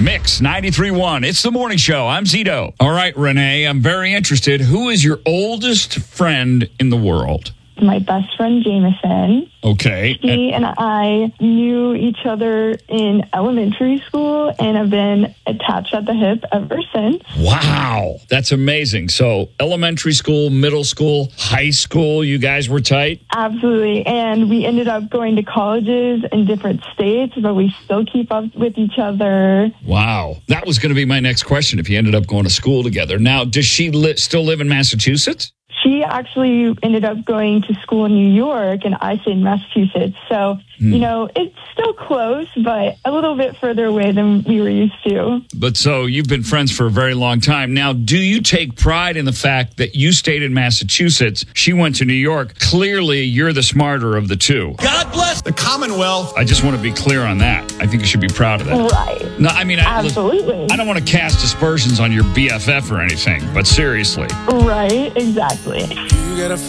Mix 93.1. It's the morning show. I'm Zito. All right, Renee, I'm very interested. Who is your oldest friend in the world? My best friend, Jameson. Okay. He and I knew each other in elementary school and have been attached at the hip ever since. Wow. That's amazing. So elementary school, middle school, high school, you guys were tight? Absolutely. And we ended up going to colleges in different states, but we still keep up with each other. Wow. That was going to be my next question, if you ended up going to school together. Now, does she still live in Massachusetts? She actually ended up going to school in New York, and I stayed in Massachusetts. So, it's still close, but a little bit further away than we were used to. But so you've been friends for a very long time. Now, do you take pride in the fact that you stayed in Massachusetts, she went to New York? Clearly, you're the smarter of the two. God bless the Commonwealth. I just want to be clear on that. I think you should be proud of that. Right. No, I mean, Absolutely. I don't want to cast aspersions on your BFF or anything, but seriously. Right, exactly. You gotta